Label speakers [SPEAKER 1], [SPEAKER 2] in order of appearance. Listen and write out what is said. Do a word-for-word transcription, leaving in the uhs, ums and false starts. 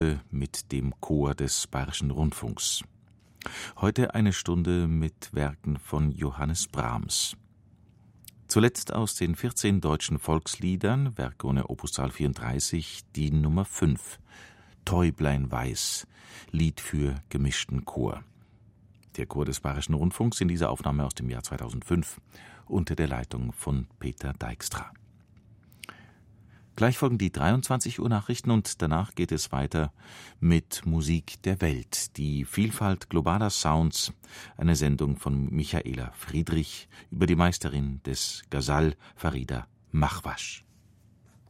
[SPEAKER 1] mit dem Chor des Bayerischen Rundfunks. Heute eine Stunde mit Werken von Johannes Brahms. Zuletzt aus den vierzehn deutschen Volksliedern, Werke ohne Opuszahl vierunddreißig, die Nummer fünf, Täublein weiß, Lied für gemischten Chor. Der Chor des Bayerischen Rundfunks in dieser Aufnahme aus dem Jahr zweitausendfünf unter der Leitung von Peter Dijkstra. Gleich folgen die dreiundzwanzig Uhr Nachrichten und danach geht es weiter mit Musik der Welt, die Vielfalt globaler Sounds, eine Sendung von Michaela Friedrich über die Meisterin des Ghazal, Farida Mahwash.